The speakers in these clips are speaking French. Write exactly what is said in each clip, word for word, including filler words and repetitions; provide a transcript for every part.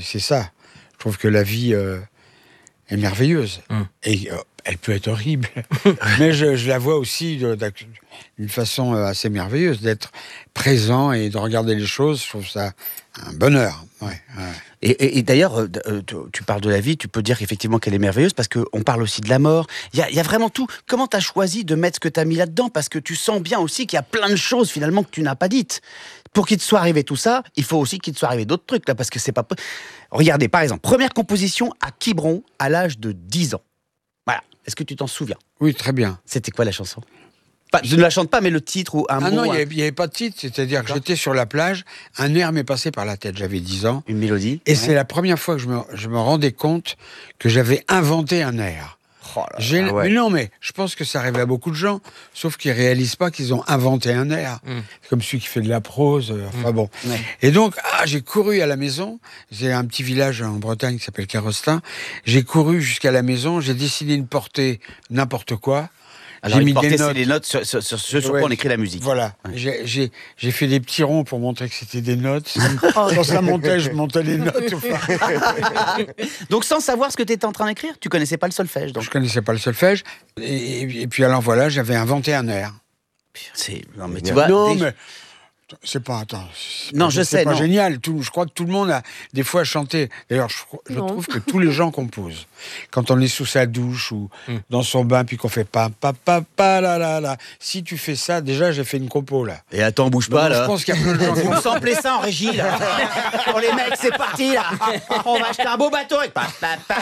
c'est ça. Je trouve que la vie euh, est merveilleuse. Mmh. Et euh, elle peut être horrible. Mais je, je la vois aussi de, de, d'une façon assez merveilleuse, d'être présent et de regarder les choses. Je trouve ça un bonheur. Ouais, ouais. Et, et, et d'ailleurs, euh, tu, tu parles de la vie, tu peux dire effectivement qu'elle est merveilleuse parce qu'on parle aussi de la mort. Il y a, y a vraiment tout. Comment tu as choisi de mettre ce que tu as mis là-dedans? Parce que tu sens bien aussi qu'il y a plein de choses finalement que tu n'as pas dites. Pour qu'il te soit arrivé tout ça, il faut aussi qu'il te soit arrivé d'autres trucs là, parce que c'est pas. Regardez, par exemple, première composition à Quiberon à l'âge de dix ans. Voilà. Est-ce que tu t'en souviens? Oui, très bien. C'était quoi la chanson? Pas, je ne la chante pas, mais le titre ou un ah mot. Non, il un... n'y avait pas de titre. C'est-à-dire que j'étais sur la plage, un air m'est passé par la tête. J'avais dix ans. Une mélodie. Et ouais. c'est la première fois que je me, je me rendais compte que j'avais inventé un air. Oh là, J'ai, ah ouais. Mais non, mais je pense que ça arrive à beaucoup de gens, sauf qu'ils réalisent pas qu'ils ont inventé un air. Mm. C'est comme celui qui fait de la prose. Euh, enfin mm. bon. Ouais. Et donc, ah, j'ai couru à la maison. J'ai un petit village en Bretagne qui s'appelle Carostin. J'ai couru jusqu'à la maison. J'ai décidé de porter n'importe quoi. Alors, j'ai mis des notes. C'est les notes sur, sur, sur ce sur ouais, quoi on écrit la musique. Voilà. Ouais. J'ai, j'ai, j'ai fait des petits ronds pour montrer que c'était des notes. Quand ça montait, je montais les notes. Donc, sans savoir ce que tu étais en train d'écrire, tu connaissais pas le solfège. Donc. Je connaissais pas le solfège. Et, et, et puis, alors voilà, j'avais inventé un air. C'est... Non, mais tu vois... Non, des... mais... C'est pas, attends, c'est non, pas, je c'est sais, pas non. génial. Tout, je crois que tout le monde a des fois chanté. D'ailleurs, je, je trouve que tous les gens composent. Quand on est sous sa douche ou mm. dans son bain, puis qu'on fait pa pa pa pa la la la. Si tu fais ça, déjà, j'ai fait une compo là. Et attends, bouge pas. Donc, là. Je pense qu'il y a plein de gens. Vous me samplez ça en régie là. Pour les mecs, c'est parti là. On va acheter un beau bateau. Et... Moi,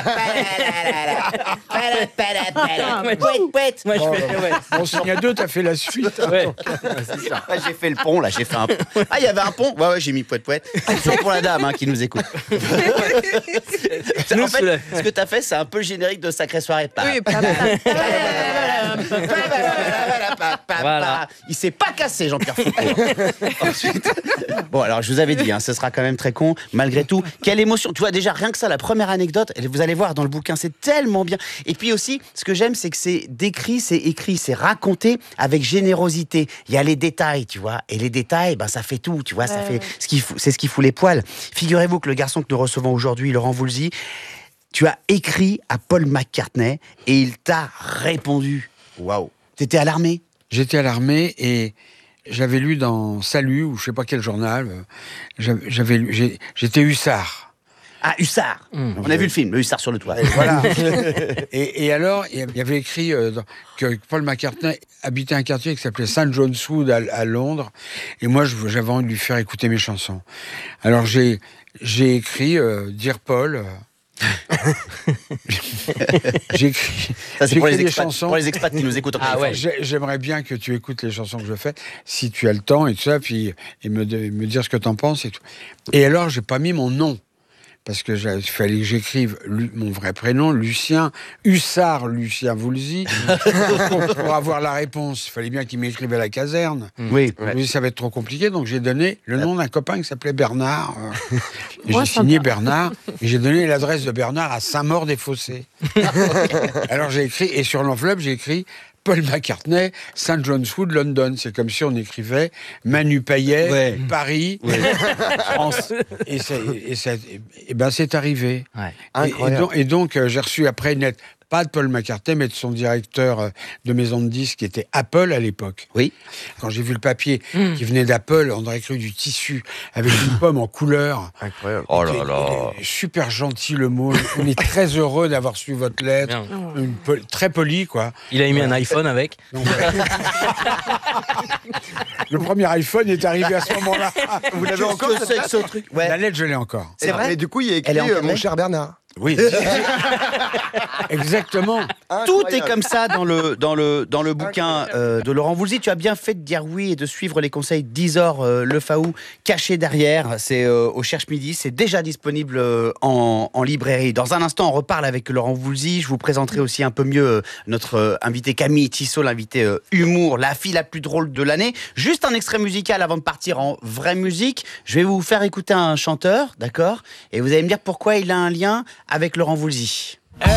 je fais. Ouais. Bon, s'il y a deux, t'as fait la suite. Hein, ouais. donc... c'est ça. Ouais, j'ai fait le pont là. J'ai fait un. Ah, il y avait un pont. Ouais, ouais, j'ai mis poète poète. C'est pour la dame hein, qui nous écoute. en fait, ce que t'as fait, c'est un peu le générique de Sacrée Soirée. Oui, voilà. Il s'est pas cassé, Jean-Pierre Foucault. Ensuite, bon, alors je vous avais dit, hein, ce sera quand même très con. Malgré tout, quelle émotion. Tu vois, déjà, rien que ça, la première anecdote, vous allez voir dans le bouquin, c'est tellement bien. Et puis aussi, ce que j'aime, c'est que c'est décrit, c'est écrit, c'est raconté avec générosité. Il y a les détails, tu vois. Et les détails, ben, ça fait tout, tu vois. Ouais, ça fait ouais. ce qui, c'est ce qui fout les poils. Figurez-vous que le garçon que nous recevons aujourd'hui, Laurent Voulzy, tu as écrit à Paul McCartney et il t'a répondu. Waouh. T'étais à l'armée ? J'étais à l'armée et j'avais lu dans Salut, ou je sais pas quel journal, j'avais lu, j'ai, j'étais hussard. Ah, hussard. Mmh. On a vu le film, le hussard sur le toit. Et voilà. et, et alors, il y avait écrit euh, dans, que Paul McCartney habitait un quartier qui s'appelait Saint John's Wood à, à Londres. Et moi, je, j'avais envie de lui faire écouter mes chansons. Alors, j'ai, j'ai écrit euh, Dear Paul. Euh, j'ai écrit, ça, c'est j'ai pour, écrit les des expats, chansons. pour les expats qui nous écoutent. Ah ouais. J'aimerais bien que tu écoutes les chansons que je fais, si tu as le temps et tout ça, puis et me, de, me dire ce que t'en penses et tout. Et alors, j'ai pas mis mon nom. Parce que il fallait que j'écrive mon vrai prénom, Lucien, Hussard Lucien Voulzy. pour, pour avoir la réponse, il fallait bien qu'il m'écrive à la caserne. Oui. Je me dis, ça va être trop compliqué, donc j'ai donné le nom d'un copain qui s'appelait Bernard. Et j'ai signé Bernard, et j'ai donné l'adresse de Bernard à Saint-Maur-des-Fossés. Alors j'ai écrit, et sur l'enveloppe, j'ai écrit Paul McCartney, Saint John's Wood, London. C'est comme si on écrivait Manu Payet, ouais. Paris, ouais. France. Et, ça, et, ça, et ben c'est arrivé. Ouais. Et, et donc, et donc euh, j'ai reçu après une lettre, pas de Paul McCartney, mais de son directeur euh, de maison de disques, qui était Apple à l'époque. Oui. Quand j'ai vu le papier mmh. qui venait d'Apple, on aurait cru du tissu, avec une pomme en couleur. Incroyable. Oh là là. Super gentil le mot. On est très heureux d'avoir su votre lettre. Une, très poli, quoi. Il a émis un iPhone avec. Donc, le premier iPhone est arrivé à ce moment-là. Vous l'avez encore, ce, ce truc ouais. La lettre, je l'ai encore. C'est vrai. Et du coup, il y a écrit euh, Mon cher Bernard. Oui. Exactement. Incroyable. Tout est comme ça dans le, dans le, dans le bouquin euh, de Laurent Voulzy. Tu as bien fait de dire oui et de suivre les conseils d'Isor euh, Le Faou, caché derrière. C'est euh, au Cherche Midi. C'est déjà disponible euh, en, en librairie. Dans un instant, on reparle avec Laurent Voulzy. Je vous présenterai aussi un peu mieux euh, notre euh, invité Camille Tissot, l'invité euh, humour, la fille la plus drôle de l'année. Juste un extrait musical avant de partir en vraie musique. Je vais vous faire écouter un chanteur, d'accord ? Et vous allez me dire pourquoi il a un lien avec Laurent Voulzy.